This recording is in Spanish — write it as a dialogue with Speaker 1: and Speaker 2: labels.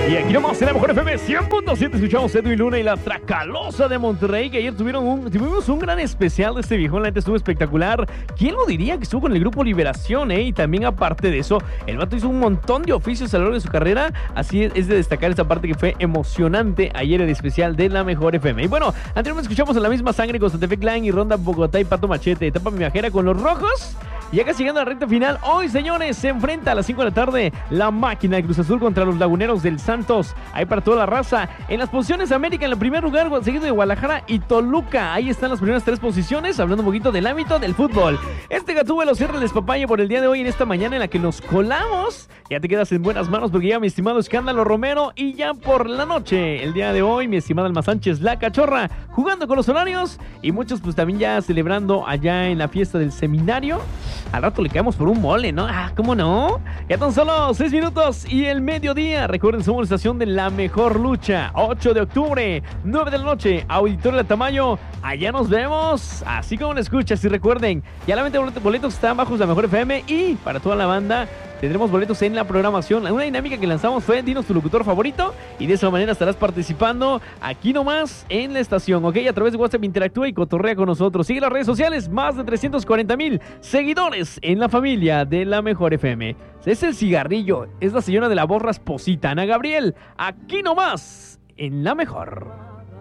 Speaker 1: Y aquí nomás en la mejor FM 100.7 escuchamos Edwin Luna y la Tracalosa de Monterrey, que ayer tuvimos un gran especial de este viejón. La neta estuvo espectacular. ¿Quién lo diría que estuvo con el grupo Liberación, Y también aparte de eso, el vato hizo un montón de oficios a lo largo de su carrera. Así es de destacar esta parte que fue emocionante ayer el especial de la mejor FM. Y bueno, anteriormente escuchamos en la misma sangre con Santefec Line y Ronda Bogotá y Pato Machete. Etapa mi viajera con los rojos. Y acá llegando a la recta final, hoy señores, se enfrenta a las 5 de la tarde la máquina de Cruz Azul contra los Laguneros del Santos. Ahí para toda la raza. En las posiciones, América en el primer lugar, seguido de Guadalajara y Toluca. Ahí están las primeras 3 posiciones, hablando un poquito del ámbito del fútbol. Este Gatúbelo cierra el despapalle por el día de hoy, en esta mañana en la que nos colamos. Ya te quedas en buenas manos porque llega mi estimado Escándalo Romero. Y ya por la noche, el día de hoy, mi estimada Alma Sánchez, la Cachorra, jugando con los horarios. Y muchos pues también ya celebrando allá en la fiesta del seminario. Al rato le caemos por un mole, ¿no? ¿Cómo no? Ya tan solo 6 minutos y el mediodía. Recuerden, somos la estación de la mejor lucha. 8 de octubre, 9 de la noche, Auditorio de Tamayo. Allá nos vemos, así como lo escuchas. Y recuerden, ya la venta de boletos están bajos la mejor FM. Y para toda la banda, tendremos boletos en la programación. Una dinámica que lanzamos fue dinos tu locutor favorito y de esa manera estarás participando aquí nomás en la estación, ¿ok? A través de WhatsApp interactúa y cotorrea con nosotros. Sigue las redes sociales, más de 340,000 seguidores en la familia de la mejor FM. Es el cigarrillo, es la señora de la voz rasposita, Ana Gabriel, aquí nomás en la mejor.